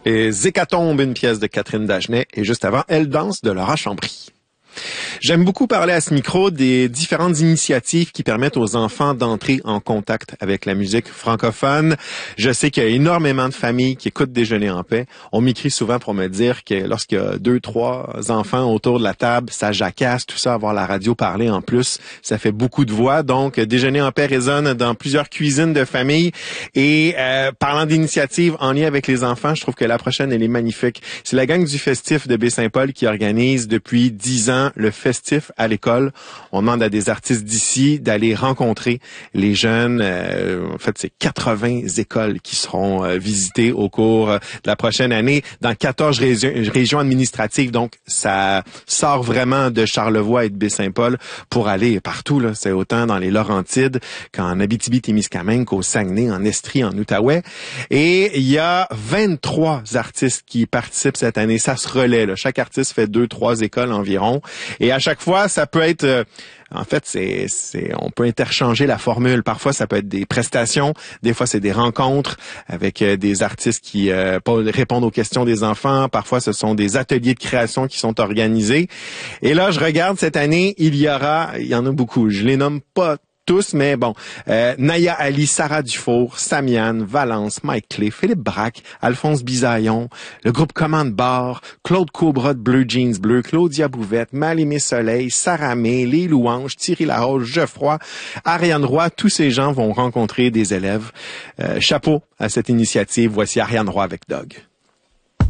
Les Hécatombes, une pièce de Catherine Dagenet, et juste avant, Elle danse de Laura Chambry. J'aime beaucoup parler à ce micro des différentes initiatives qui permettent aux enfants d'entrer en contact avec la musique francophone. Je sais qu'il y a énormément de familles qui écoutent Déjeuner en paix. On m'écrit souvent pour me dire que lorsqu'il y a 2, 3 enfants autour de la table, ça jacasse, tout ça, avoir la radio parler en plus, ça fait beaucoup de voix. Donc, Déjeuner en paix résonne dans plusieurs cuisines de famille. Et parlant d'initiatives en lien avec les enfants, je trouve que la prochaine, elle est magnifique. C'est la gang du Festif de Baie-Saint-Paul qui organise depuis 10 ans le Festif à l'école. On demande à des artistes d'ici d'aller rencontrer les jeunes. En fait, c'est 80 écoles qui seront visitées au cours de la prochaine année dans 14 régions administratives. Donc, ça sort vraiment de Charlevoix et de Baie-Saint-Paul pour aller partout, là. C'est autant dans les Laurentides qu'en Abitibi-Témiscamingue, qu'au Saguenay, en Estrie, en Outaouais. Et il y a 23 artistes qui participent cette année. Ça se relaie, là. Chaque artiste fait 2-3 écoles environ. Et à chaque fois, ça peut être... En fait, on peut interchanger la formule. Parfois, ça peut être des prestations. Des fois, c'est des rencontres avec des artistes qui répondent aux questions des enfants. Parfois, ce sont des ateliers de création qui sont organisés. Et là, je regarde cette année, il y en a beaucoup. Je les nomme pas tous, mais bon, Naya Ali, Sarah Dufour, Samiane, Valence, Mike Clay, Philippe Braque, Alphonse Bisaillon, le groupe Commande Bar, Claude Cobra de Bleu Jeans Bleu, Claudia Bouvette, Malémé Soleil, Sarah May, Les Louanges, Thierry Laroche, Geoffroy, Ariane Roy, tous ces gens vont rencontrer des élèves. Chapeau à cette initiative. Voici Ariane Roy avec Doug.